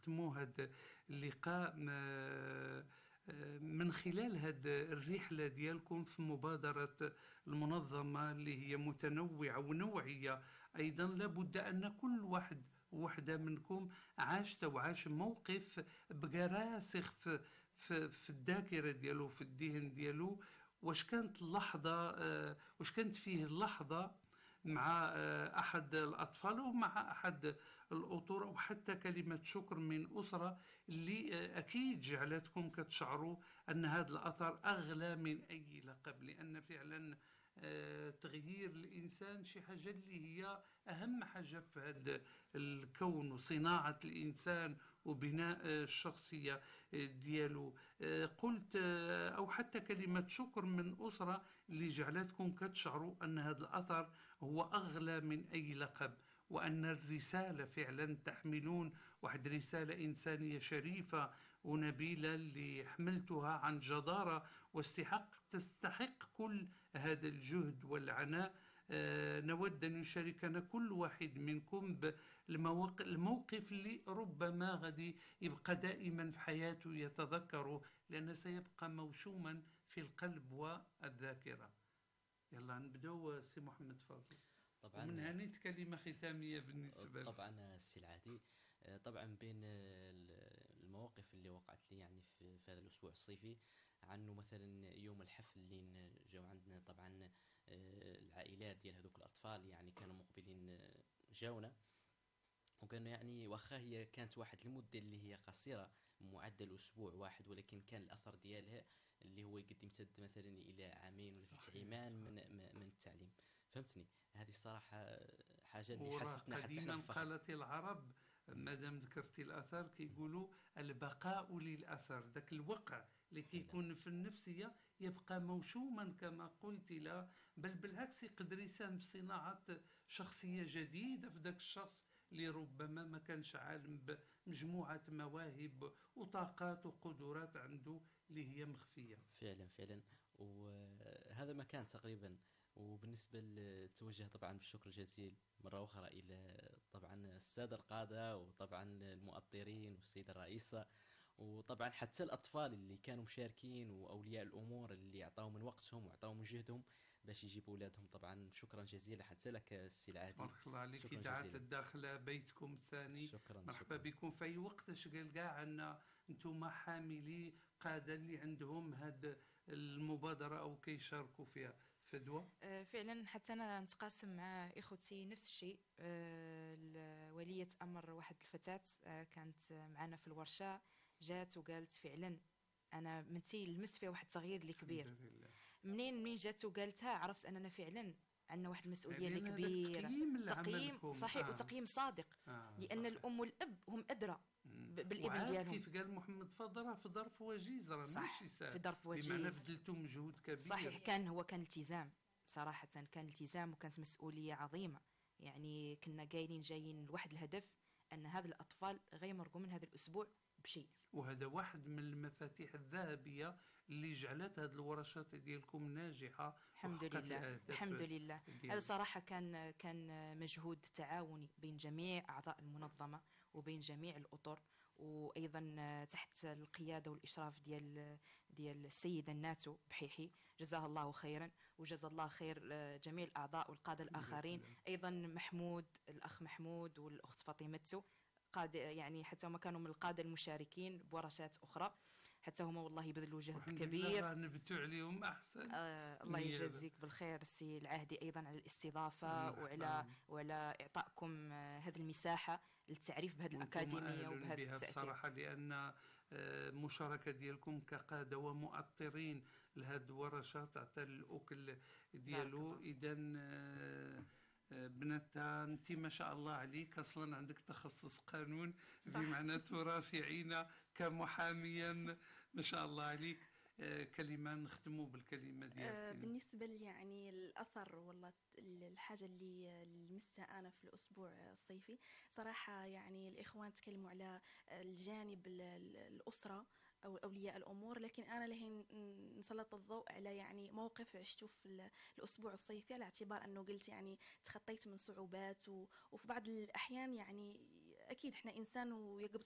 نختموا هذا اللقاء من خلال هذه الرحلة ديالكم في مبادرة المنظمة اللي هي متنوعة ونوعية أيضا. لابد أن كل واحد وحدة منكم عاش موقف بقى راسخ في الذاكرة ديالو، في الذهن ديالو. واش كانت اللحظة، واش كانت فيه اللحظة مع أحد الأطفال ومع أحد الأطر، وحتى كلمة شكر من أسرة اللي أكيد جعلتكم كتشعروا أن هذا الأثر أغلى من أي لقب، لأن فعلا تغيير الإنسان شي حاجة اللي هي أهم حاجة في هذا الكون، وصناعة الإنسان وبناء الشخصية ديالو. قلت أو حتى كلمة شكر من أسرة اللي جعلتكم كتشعروا أن هذا الأثر هو أغلى من أي لقب، وأن الرسالة فعلا تحملون واحد رسالة إنسانية شريفة ونبيلة اللي حملتها عن جدارة تستحق كل هذا الجهد والعناء. نود أن يشاركنا كل واحد منكم بالموقف اللي ربما غادي يبقى دائما في حياته يتذكره، لأنه سيبقى موشوما في القلب والذاكرة. يلا نبدأ سي محمد فاضل. طبعا ومن هنا كلمة ختامية بالنسبة لك. طبعا السي العادي، طبعا بين المواقف اللي وقعت لي يعني في هذا الأسبوع الصيفي، عنه مثلا يوم الحفل اللي جاو عندنا طبعا العائلات ديال هذوك الأطفال، يعني كانوا مقبلين جاونا، وكان يعني واخا هي كانت واحد المدة اللي هي قصيرة، معدل أسبوع واحد، ولكن كان الأثر ديالها اللي هو قد يمتد مثلا إلى عامين ولا 3 أيام من التعليم. فهمتني؟ هذه الصراحة حاجة اللي حستنا حتى احنا قديما بفخر. قالت العرب، مادام ذكرتي الأثر كيقولوا البقاء للأثر، ذاك الوقع اللي كيكون في النفسية يبقى موشوما كما قلت. لا بل بالعكس يقدر يساهم في صناعة شخصية جديدة في ذاك الشخص اللي ربما ما كانش عالم بمجموعة مواهب وطاقات وقدرات عنده اللي هي مخفية. فعلا فعلا، وهذا ما كان تقريبا. وبالنسبة للتوجه طبعا بالشكر الجزيل مرة أخرى إلى طبعا السادة القادة، وطبعا المؤطرين والسيدة الرئيسة، وطبعا حتى الأطفال اللي كانوا مشاركين، وأولياء الأمور اللي أعطاوا من وقتهم وأعطاوا من جهدهم باش يجيبوا أولادهم. طبعا شكرا جزيلا حتى لك السي العادي. تبارك الله عليك، شكرا إذاعة جزيلا. الداخلة بيتكم الثاني. شكرا مرحبا شكرا. بكم في أي وقت. قال كاع أن أنتم حاملي قادة اللي عندهم هاد المبادرة أو كيشاركوا فيها. فدوى. فعلا حتى انا نتقاسم مع اخوتي نفس الشيء. ولية امر واحد الفتاة كانت معنا في الورشة، جات وقالت فعلا انا منتي لمست فيها واحد التغيير اللي كبير. منين جات وقالتها عرفت اننا فعلا عندنا واحد المسؤوليه اللي كبيره. تقييم صحيح وتقييم صادق، لان صحيح. الام والاب هم ادرى بالابن ديالهم. كيف قال محمد فضل في ظرف وجيز، راه ماشي سهل، في ظرف وجيز، بمعنى بذلتوا مجهود كبير. صحيح، هو كان التزام صراحه، كان التزام وكانت مسؤوليه عظيمه. يعني كنا قايلين جايين لواحد الهدف، ان هذا الاطفال غيمرقوا من هذا الاسبوع بشيء. وهذا واحد من المفاتيح الذهبية اللي جعلت هذه الورشات ديالكم ناجحة. الحمد لله الحمد لله. هذا صراحة كان مجهود تعاوني بين جميع أعضاء المنظمة وبين جميع الأطر، وأيضا تحت القيادة والإشراف ديال السيدة الناتو بحيحي، جزاها الله خيرا، وجزا الله خير جميع الأعضاء والقادة الآخرين. أيضا محمود، الأخ محمود والأخت فاطمة قادة، يعني حتى هم كانوا من القادة المشاركين بورشات أخرى، حتى هم والله يبذلوا جهد كبير. نبتوا عليهم أحسن. الله يجزيك بالخير السي العهدي أيضا على الاستضافة وعلى إعطائكم هذه المساحة للتعريف بهذه الأكاديمية وبهذا التأثير بصراحة، لأن مشاركة ديالكم كقادة ومؤطرين لهذه الورشات عطى الأكل ديالو. إذن بنتها انت ما شاء الله عليك، اصلا عندك تخصص قانون، بمعنى ترافعين كمحاميا، ما شاء الله عليك. كلمة نختموا بالكلمة ديالك. بالنسبة لي يعني الأثر والله الحاجة اللي لمستها أنا في الأسبوع الصيفي صراحة، يعني الإخوان تكلموا على الجانب الأسرة أو أولياء الأمور، لكن أنا لهين نسلط الضوء على يعني موقف عشته في الأسبوع الصيفي، على اعتبار أنه قلت يعني تخطيت من صعوبات وفي بعض الأحيان يعني أكيد إحنا إنسان ويقبض